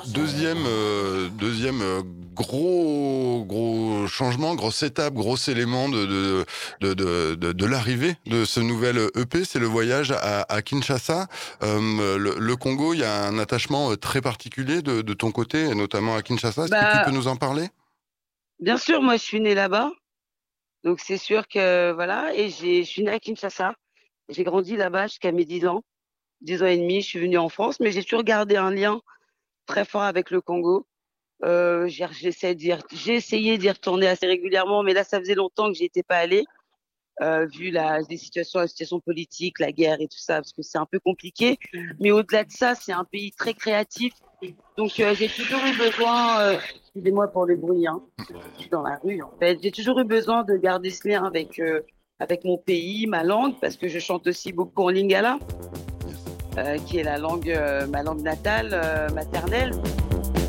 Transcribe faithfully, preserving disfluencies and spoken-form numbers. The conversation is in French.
Deuxième, heu, deuxième, heu, gros gros changement, grosse étape, gros élément de de de de de de l'arrivée de ce nouvel E P, c'est le voyage à à Kinshasa. Hem, le le Congo, il y a un attachement, heu, très particulier de de ton côté et notamment à Kinshasa. Est-ce que tu peux Bah, nous en parler? bien sûr, moi je suis née là-bas, donc c'est sûr que voilà, et j'ai je suis née à Kinshasa. J'ai grandi là-bas jusqu'à mes dix ans, dix ans et demi. Je suis venue en France, mais j'ai toujours gardé un lien très fort avec le Congo. Euh, j'ai j'essaie d'y re- j'ai essayé d'y retourner assez régulièrement, mais là ça faisait longtemps que j'y étais pas allée, euh, vu la les situations, la situation politique, la guerre et tout ça, parce que c'est un peu compliqué. Mais au-delà de ça, c'est un pays très créatif. Donc euh, j'ai toujours eu besoin, euh, excusez-moi pour le bruit, hein, je suis dans la rue en fait. J'ai toujours eu besoin de garder ce lien avec euh, avec mon pays, ma langue, parce que je chante aussi beaucoup en lingala, Yes. euh, qui est la langue, euh, ma langue natale, euh, maternelle.